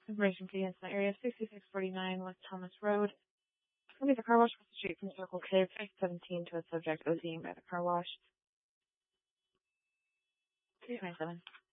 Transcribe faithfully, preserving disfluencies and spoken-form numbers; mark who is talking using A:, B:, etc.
A: Information for the incident area sixty-six forty-nine West Thomas Road. Somebody at the car wash across the street from Circle K, five seventeen to a subject ODing by the car wash. three twenty-seven.